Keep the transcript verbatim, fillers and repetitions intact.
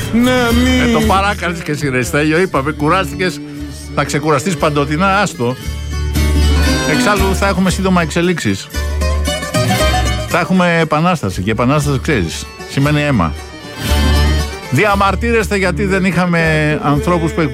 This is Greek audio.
Ε, το παράκαλες και εσύ ρε Στέλιο, είπαμε, κουράστηκες, θα ξεκουραστείς παντοτινά, άστο. Εξάλλου θα έχουμε σύντομα εξελίξεις. Θα έχουμε επανάσταση και επανάσταση ξέρεις, σημαίνει αίμα. Διαμαρτύρεστε γιατί δεν είχαμε ανθρώπους που